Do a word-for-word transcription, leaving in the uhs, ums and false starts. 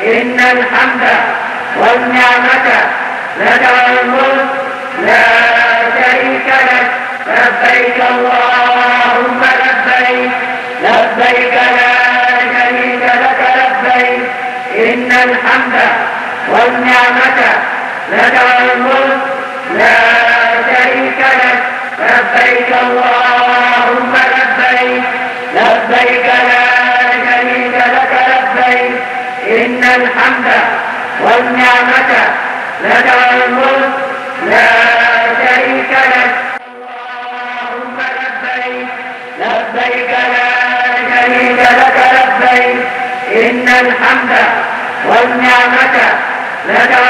إن الحمد والنعمة لك والملك لا شريك لك. لبيك اللهم لبيك لبيك لا شريك لك لبيك. إن الحمد والنعمة لك والملك لا شريك لك. لبيك اللهم لبيك لبيك لا شريك لك لبيك. إن الحمد والنعمة لك والملك لا شريك لك. اللهم لبيك لبيك لا شريك لك لبيك. إن الحمد والنعمة لك